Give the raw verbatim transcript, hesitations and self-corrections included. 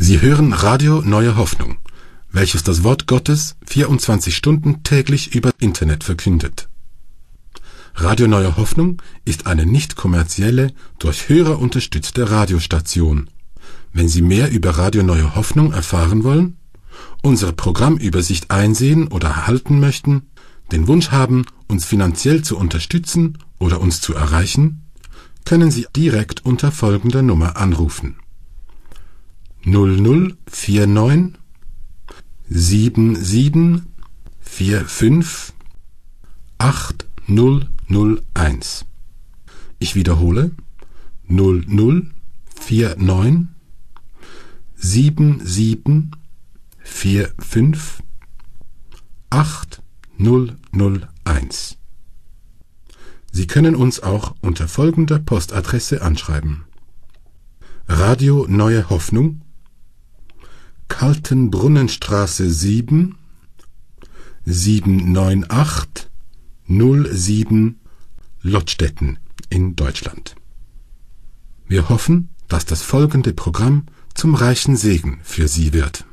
Sie hören Radio Neue Hoffnung, welches das Wort Gottes vierundzwanzig Stunden täglich über Internet verkündet. Radio Neue Hoffnung ist eine nicht kommerzielle, durch Hörer unterstützte Radiostation. Wenn Sie mehr über Radio Neue Hoffnung erfahren wollen, unsere Programmübersicht einsehen oder erhalten möchten, den Wunsch haben, uns finanziell zu unterstützen oder uns zu erreichen, können Sie direkt unter folgender Nummer anrufen: null null vier neun sieben sieben vier fünf acht null null eins. Ich wiederhole: null null vier neun sieben sieben vier fünf acht null null eins. Sie können uns auch unter folgender Postadresse anschreiben: Radio Neue Hoffnung, Kaltenbrunnenstraße sieben, sieben neun acht null sieben, Lottstetten in Deutschland. Wir hoffen, dass das folgende Programm zum reichen Segen für Sie wird.